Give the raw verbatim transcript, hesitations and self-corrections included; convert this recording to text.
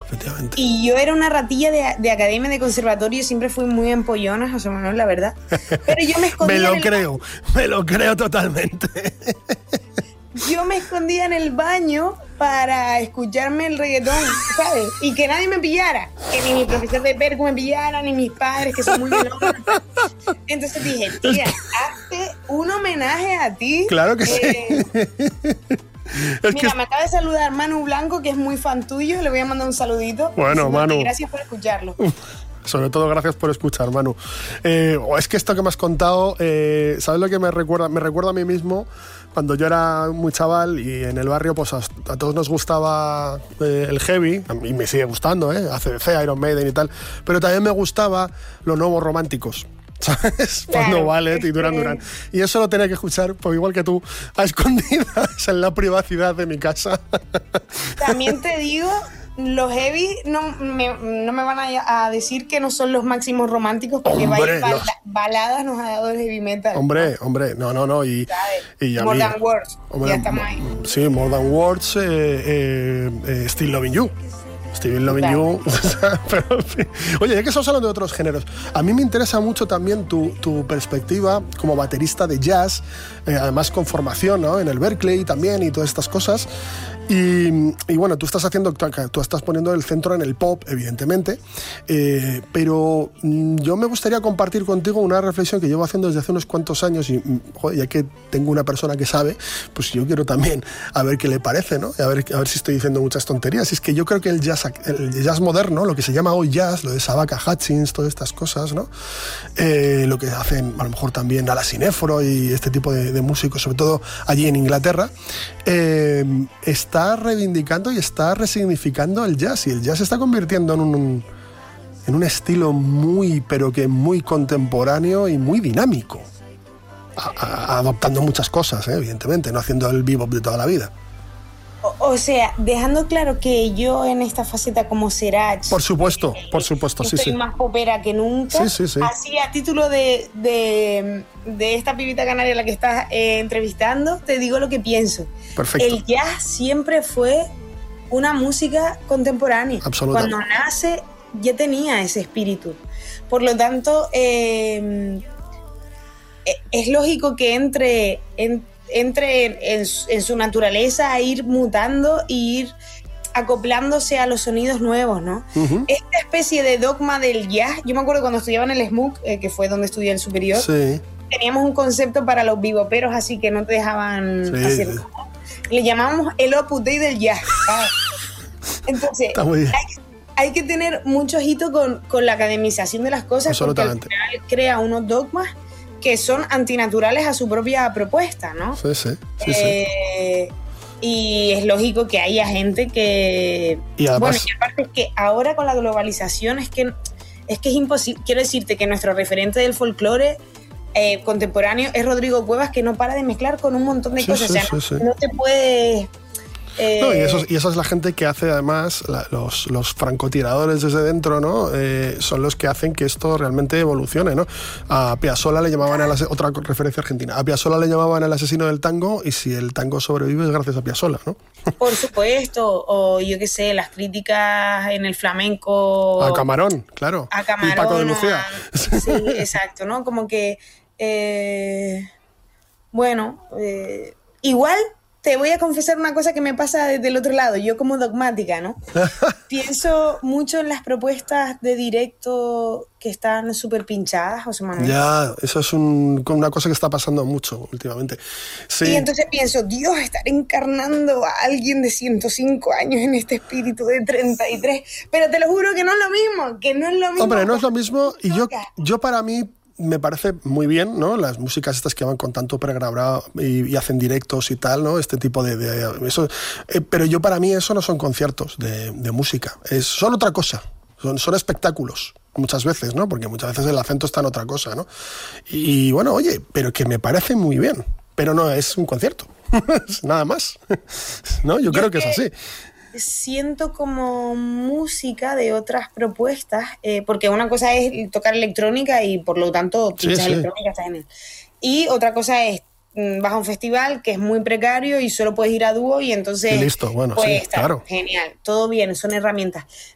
efectivamente. Y yo era una ratilla de, de academia, de conservatorio, siempre fui muy empollona, José Manuel, la verdad. Pero yo me escondía Me lo en el creo, me lo creo totalmente. Yo me escondía en el baño para escucharme el reggaetón, ¿sabes? Y que nadie me pillara. Que ni mi profesor de percu me pillara, ni mis padres, que son muy melómanos. Entonces dije, tía, hazte un homenaje a ti. Claro que eh, sí. Es Mira, que... me acaba de saludar Manu Blanco, que es muy fan tuyo. Le voy a mandar un saludito. Bueno, Manu. Gracias por escucharlo. Sobre todo gracias por escuchar, Manu. Eh, es que esto que me has contado, eh, ¿sabes lo que me recuerda? Me recuerda a mí mismo cuando yo era muy chaval y en el barrio pues a, a todos nos gustaba eh, el heavy, y me sigue gustando, ¿eh? A C D C, Iron Maiden y tal, pero también me gustaba los nuevos románticos. ¿Sabes? Claro, Cuando Ballet y Duran Duran. Y eso lo tenía que escuchar, pues igual que tú, a escondidas en la privacidad de mi casa. También te digo, los heavy no me, no me van a, a decir que no son los máximos románticos, porque Hombre, vaya los... bala, baladas nos ha dado el heavy metal. Hombre, hombre, no, no, no. Y, y More mí, Than Words, hombre, ya estamos ahí. Sí, More Than Words, eh, eh, eh, Still Loving You. Still Loving You. Pero, en fin. Oye, ya que estamos hablando de otros géneros, a mí me interesa mucho también tu, tu perspectiva como baterista de jazz, eh, además con formación, ¿no? En el Berklee también y todas estas cosas. Y, y bueno, tú estás haciendo, tú estás poniendo el centro en el pop, evidentemente, eh, pero yo me gustaría compartir contigo una reflexión que llevo haciendo desde hace unos cuantos años y, joder, ya que tengo una persona que sabe, pues yo quiero también a ver qué le parece, ¿no? A ver, a ver si estoy diciendo muchas tonterías. Y es que yo creo que el jazz, el jazz moderno, lo que se llama hoy jazz, lo de Sabaka Hutchins, todas estas cosas, ¿no? Eh, lo que hacen a lo mejor también Ala Cinéforo y este tipo de, de músicos, sobre todo allí en Inglaterra, eh, está está reivindicando y está resignificando el jazz, y el jazz se está convirtiendo en un, en un estilo muy, pero que muy contemporáneo y muy dinámico, a, a, adoptando muchas cosas, ¿eh? Evidentemente, no haciendo el bebop de toda la vida. O, o sea, dejando claro que yo en esta faceta como Serach, por supuesto, eh, por supuesto, sí, estoy sí. más popera que nunca. Sí, sí, sí. Así, a título de, de, de esta pibita canaria a la que estás eh, entrevistando, te digo lo que pienso. Perfecto. El jazz siempre fue una música contemporánea. Absolutamente. Cuando nace ya tenía ese espíritu. Por lo tanto, eh, es lógico que entre... En, entre en, en, en su naturaleza a ir mutando e ir acoplándose a los sonidos nuevos, ¿no? Uh-huh. Esta especie de dogma del jazz, yo me acuerdo cuando estudiaba en el S M U C, eh, que fue donde estudié el superior, sí. Teníamos un concepto para los biboperos, así que no te dejaban sí, hacer sí. Le llamábamos el Opus Dei del jazz, ¿sabes? Entonces, hay, hay que tener mucho ojito con, con la academización de las cosas, porque al final crea unos dogmas que son antinaturales a su propia propuesta, ¿no? Sí, sí. sí, eh, sí. Y es lógico que haya gente que... Y además... Bueno, y aparte es que ahora con la globalización es que es, que es imposible... Quiero decirte que nuestro referente del folclore eh, contemporáneo es Rodrigo Cuevas, que no para de mezclar con un montón de sí, cosas. Sí, o sea, sí, no, sí. no te puedes... Eh... No, y, eso, y esa es la gente que hace además la, los, los francotiradores desde dentro, ¿no? Eh, son los que hacen que esto realmente evolucione, ¿no? A Piazzolla le llamaban, el, otra referencia argentina, a Piazzolla le llamaban el asesino del tango, y si el tango sobrevive es gracias a Piazzolla, ¿no? Por supuesto, o yo qué sé, las críticas en el flamenco... A Camarón, claro. A Camarón. Y Paco de Lucía. A, sí, exacto, ¿no? Como que... Eh, bueno, eh, igual... Te voy a confesar una cosa que me pasa desde el otro lado. Yo como dogmática, ¿no? Pienso mucho en las propuestas de directo que están súper pinchadas, José Manuel. Ya, eso es un, una cosa que está pasando mucho últimamente. Sí. Y entonces pienso, Dios, estar encarnando a alguien de ciento cinco años en este espíritu de treinta y tres. Pero te lo juro que no es lo mismo, que no es lo mismo. Hombre, no es lo mismo. Y yo, yo para mí... me parece muy bien, ¿no? Las músicas estas que van con tanto pregrabado y, y hacen directos y tal, ¿no? Este tipo de... de eso, eh, pero yo para mí eso no son conciertos de, de música, es, son otra cosa, son, son espectáculos muchas veces, ¿no? Porque muchas veces el acento está en otra cosa, ¿no? Y, y bueno, oye, pero que me parece muy bien, pero no es un concierto, nada más, ¿no? Yo, yo creo que, que es así. Siento como música de otras propuestas, eh, porque una cosa es tocar electrónica y por lo tanto pinchas sí, sí. electrónica, estás en él. Y otra cosa es vas a un festival que es muy precario y solo puedes ir a dúo y entonces y listo, bueno, pues sí, está claro. Genial, todo bien, son herramientas.